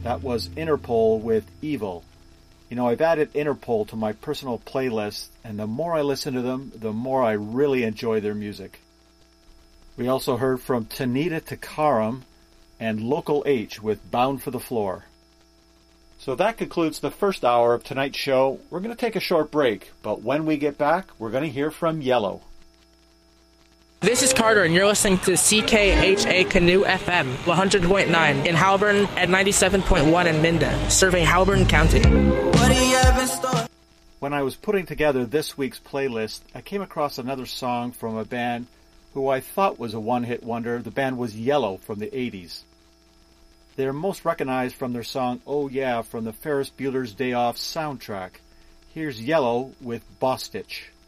That was Interpol with Evil. You know, I've added Interpol to my personal playlist, and the more I listen to them, the more I really enjoy their music. We also heard from Tanita Tikaram and Local H with Bound for the Floor. So that concludes the first hour of tonight's show. We're going to take a short break, but when we get back, we're going to hear from Yellow. This is Carter, and you're listening to CKHA Canoe FM 100.9 in Halburn and 97.1 in Minden, serving Halburn County. When I was putting together this week's playlist, I came across another song from a band who I thought was a one-hit wonder. The band was Yellow from the 80s. They're most recognized from their song Oh Yeah from the Ferris Bueller's Day Off soundtrack. Here's Yellow with Bostitch.